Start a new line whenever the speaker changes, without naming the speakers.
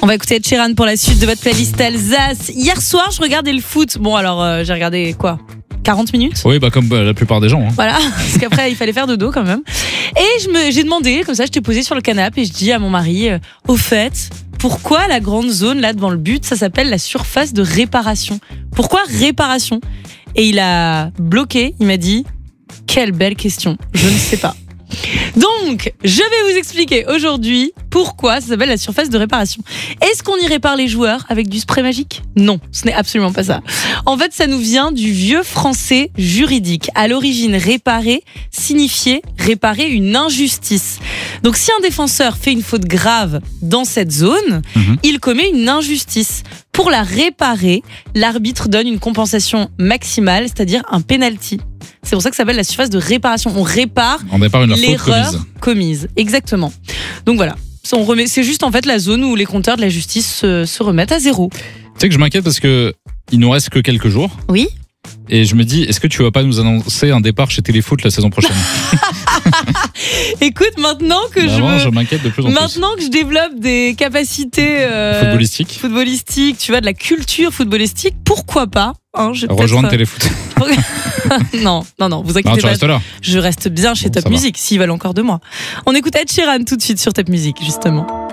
On va écouter Ed Sheeran pour la suite de votre playlist Alsace. Hier soir, je regardais le foot. Bon, alors, j'ai regardé quoi ? 40 minutes ?
Oui, comme la plupart des gens. Hein.
Voilà, parce qu'après, il fallait faire dodo quand même. Et j'ai demandé, comme ça, j'étais posée sur le canapé et je dis à mon mari, au fait, pourquoi la grande zone là devant le but, ça s'appelle la surface de réparation ? Pourquoi réparation ? Et il a bloqué, il m'a dit, quelle belle question, je ne sais pas. Donc, je vais vous expliquer aujourd'hui pourquoi ça s'appelle la surface de réparation. Est-ce qu'on y répare les joueurs avec du spray magique ? Non, ce n'est absolument pas ça. En fait, ça nous vient du vieux français juridique. À l'origine, réparer signifiait réparer une injustice. Donc, si un défenseur fait une faute grave dans cette zone, il commet une injustice. Pour la réparer, l'arbitre donne une compensation maximale, c'est-à-dire un penalty. C'est pour ça que ça s'appelle la surface de réparation. On répare une l'erreur commise. Exactement. Donc voilà, c'est juste en fait la zone où les compteurs de la justice se remettent à zéro.
Tu sais que je m'inquiète parce que il nous reste que quelques jours.
Oui.
Et je me dis, est-ce que tu vas pas nous annoncer un départ chez Téléfoot la saison prochaine ?
Écoute, maintenant que
je m'inquiète de plus en plus.
Maintenant que je développe des capacités footballistiques, tu vois, de la culture footballistique, pourquoi pas
rejoindre Téléfoot.
Non, vous inquiétez pas.
Tu restes là.
Je reste bien chez Top Music, s'ils veulent encore de moi. On écoute Ed Sheeran tout de suite sur Top Music, justement.